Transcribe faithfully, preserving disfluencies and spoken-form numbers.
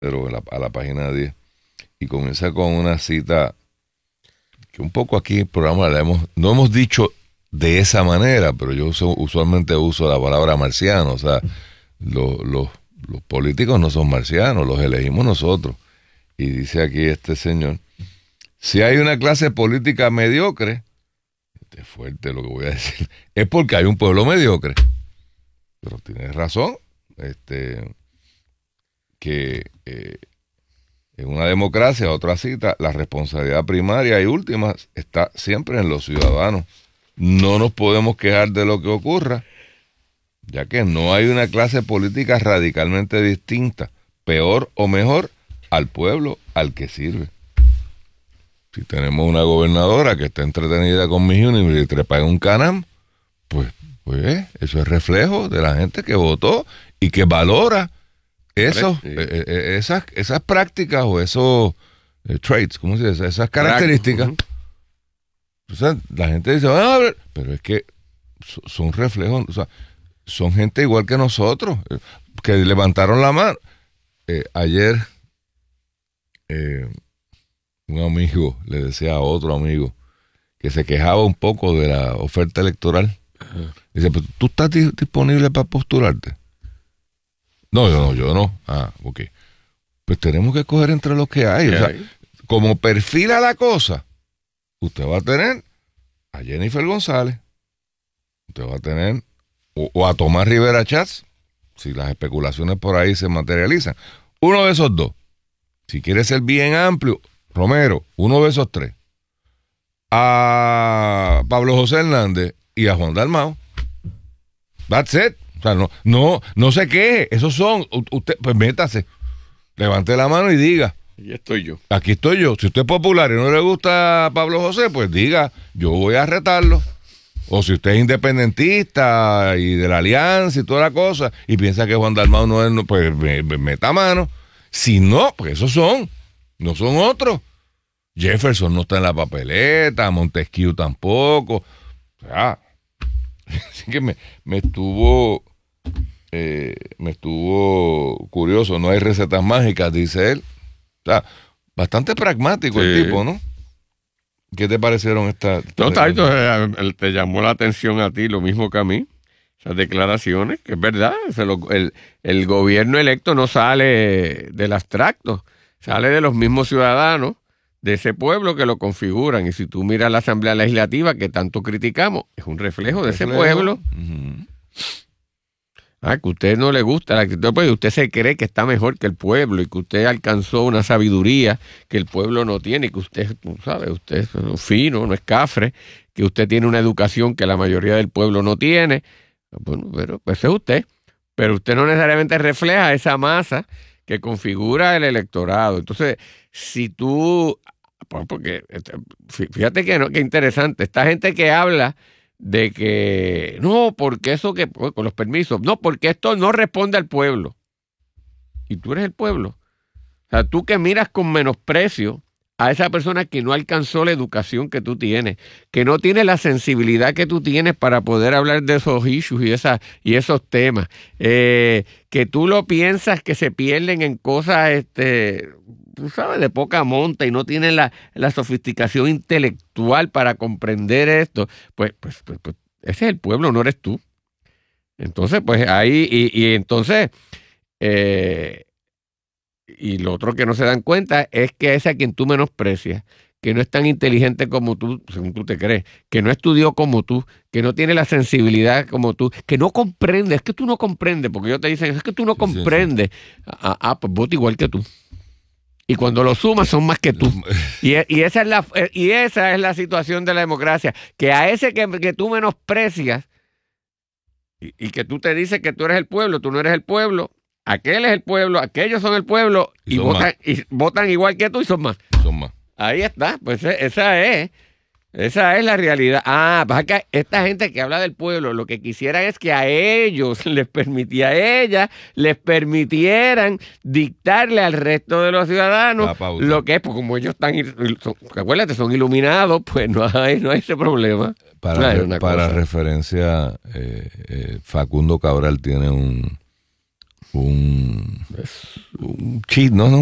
pero a la, a la página diez, y comienza con una cita que un poco aquí en el programa la hemos, no hemos dicho de esa manera, pero yo uso, usualmente uso la palabra marciano. O sea, lo, lo, los políticos no son marcianos, los elegimos nosotros. Y dice aquí este señor, si hay una clase política mediocre, este es fuerte lo que voy a decir, es porque hay un pueblo mediocre. Pero tienes razón, este, que eh, en una democracia, otra cita, la responsabilidad primaria y última está siempre en los ciudadanos. No nos podemos quejar de lo que ocurra, ya que no hay una clase política radicalmente distinta, peor o mejor, al pueblo al que sirve. Si tenemos una gobernadora que está entretenida con mis Universe y trepa en un canam, pues, pues eso es reflejo de la gente que votó y que valora eso, sí. eh, eh, esas, esas prácticas o esos eh, traits, ¿cómo se dice? Esas características. Uh-huh. O sea, la gente dice, ah, pero es que son reflejos, o sea, son gente igual que nosotros, que levantaron la mano. Eh, ayer, eh, un amigo le decía a otro amigo que se quejaba un poco de la oferta electoral. Uh-huh. Dice, pero ¿tú estás di- disponible para postularte? No, yo no, yo no. Ah, ok. Pues tenemos que escoger entre los que hay. O sea, como perfila la cosa, usted va a tener a Jennifer González, usted va a tener, o, o a Tomás Rivera Chats, si las especulaciones por ahí se materializan. Uno de esos dos. Si quiere ser bien amplio, Romero, uno de esos tres. A Pablo José Hernández y a Juan Dalmau. That's it. O sea, no, no, no se queje. Esos son, usted, pues métase. Levante la mano y diga. Aquí estoy yo. Aquí estoy yo. Si usted es popular y no le gusta a Pablo José, pues diga, yo voy a retarlo. O si usted es independentista y de la alianza y toda la cosa, y piensa que Juan Dalmau no es, pues me, me, meta mano. Si no, pues esos son. No son otros. Jefferson no está en la papeleta, Montesquieu tampoco. O sea, así que me, me estuvo... Eh, me estuvo curioso. No hay recetas mágicas, dice él. O sea, bastante pragmático sí. El tipo, ¿no? ¿Qué te parecieron estas? No, Taito, eh, te llamó la atención a ti lo mismo que a mí. Esas declaraciones, que es verdad. Se lo, el, el gobierno electo no sale del abstracto, sale de los mismos ciudadanos de ese pueblo que lo configuran. Y si tú miras la Asamblea Legislativa que tanto criticamos, es un reflejo de reflejo. ese pueblo. Uh-huh. Ah, que a usted no le gusta la actitud, pues usted se cree que está mejor que el pueblo y que usted alcanzó una sabiduría que el pueblo no tiene, y que usted, tú sabes, usted es fino, no es cafre, que usted tiene una educación que la mayoría del pueblo no tiene. Bueno, pero pues es usted. Pero usted no necesariamente refleja esa masa que configura el electorado. Entonces, si tú, pues porque, fíjate que, no, que interesante, esta gente que habla de que, no, porque eso que, pues, con los permisos, no, porque esto no responde al pueblo. Y tú eres el pueblo. O sea, tú que miras con menosprecio a esa persona que no alcanzó la educación que tú tienes, que no tiene la sensibilidad que tú tienes para poder hablar de esos issues y, esa, y esos temas, eh, que tú lo piensas que se pierden en cosas, este, tú sabes, de poca monta y no tienen la, la sofisticación intelectual para comprender esto, pues, pues, pues, pues ese es el pueblo, no eres tú. Entonces, pues ahí, y, y entonces, eh, y lo otro que no se dan cuenta es que es a quien tú menosprecias, que no es tan inteligente como tú, según tú te crees, que no estudió como tú, que no tiene la sensibilidad como tú, que no comprende, es que tú no comprendes, porque ellos te dicen, es que tú no sí, comprendes. Sí, sí. Ah, ah, pues vota igual que tú. Y cuando lo sumas son más que tú. Y, y, esa es la, y esa es la situación de la democracia, que a ese que, que tú menosprecias y, y que tú te dices que tú eres el pueblo, tú no eres el pueblo, aquel es el pueblo, aquellos son el pueblo y, y, votan, y votan igual que tú y son más. Son más. Ahí está, pues esa es, esa es la realidad. Ah, pasa que esta gente que habla del pueblo, lo que quisiera es que a ellos les permitía, a ella les permitieran dictarle al resto de los ciudadanos lo que es, pues como ellos están, son, acuérdate, son iluminados, pues no hay, no hay ese problema. Para, no, re, para referencia, eh, eh, Facundo Cabral tiene un un, un cheat, no, no,